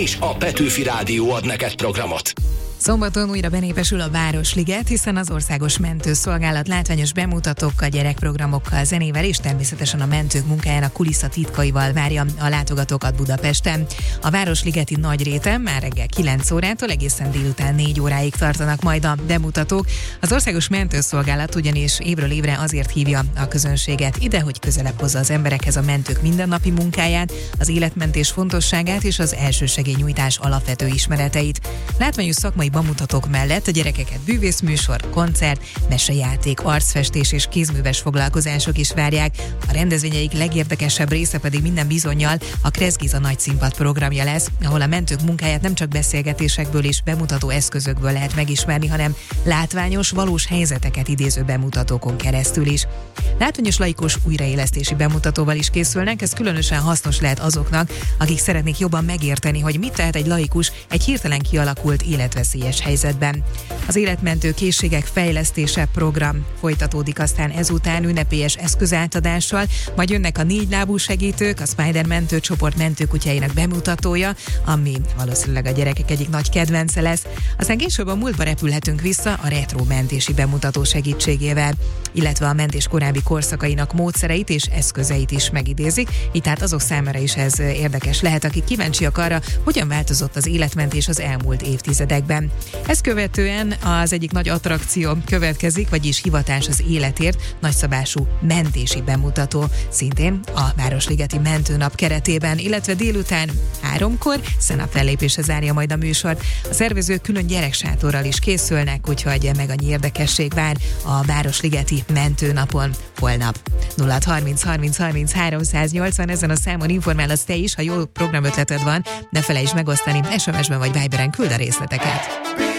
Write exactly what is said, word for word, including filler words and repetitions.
és a Petőfi Rádió ad neked programot. Szombaton újra benépesül a Városliget, hiszen az Országos Mentőszolgálat látványos bemutatókkal, gyerekprogramokkal, zenével és természetesen a mentők munkájának kulisszatitkaival várja a látogatókat Budapesten. A Városligeti Nagyréten már reggel kilenc órától egészen délután négy óráig tartanak majd a bemutatók. Az Országos Mentőszolgálat ugyanis évről évre azért hívja a közönséget ide, hogy közelebb hozza az emberekhez a mentők mindennapi munkáját, az életmentés fontosságát és az elsősegélynyújtás alapvető ismereteit. Látványos szakmai bemutatók mellett a gyerekeket bűvészműsor, koncert, mesejáték, arcfestés és kézműves foglalkozások is várják. A rendezvényeik legérdekesebb része pedig minden bizonnyal a Kressz Géza nagy színpad programja lesz, ahol a mentők munkáját nem csak beszélgetésekből és bemutató eszközökből lehet megismerni, hanem látványos, valós helyzeteket idéző bemutatókon keresztül is. Látványos laikus újraélesztési bemutatóval is készülnek, ez különösen hasznos lehet azoknak, akik szeretnék jobban megérteni, hogy mit tehet egy laikus egy hirtelen kialakult életveszélyes helyzetben. Az életmentő készségek fejlesztése program folytatódik aztán ezután ünnepélyes eszközátadással, majd jönnek a négylábú segítők, a Spider mentőcsoport mentőkutyáinak bemutatója, ami valószínűleg a gyerekek egyik nagy kedvence lesz. Aztán később a múltba repülhetünk vissza a retro mentési bemutató segítségével, illetve a mentés korábbi korszakainak módszereit és eszközeit is megidézik, így tehát azok számára is ez érdekes lehet, akik kíváncsiak arra, hogyan változott az életmentés az elmúlt évtizedekben. Ezt követően az egyik nagy attrakció következik, vagyis hivatás az életért, nagyszabású mentési bemutató, szintén a Városligeti Mentőnap keretében, illetve délután háromkor szenap fellépése zárja majd a műsort. A szervezők külön gyereksátorral is készülnek, úgyhogy meg annyi érdekesség vár a Városligeti Mentőnapon holnap. nulla harminc harminc harminc háromszáznyolcvan ezen a számon informálsz te is, ha jó programötleted van, ne felejtsd megosztani, es em es-ben vagy Viberen küld a részleteket.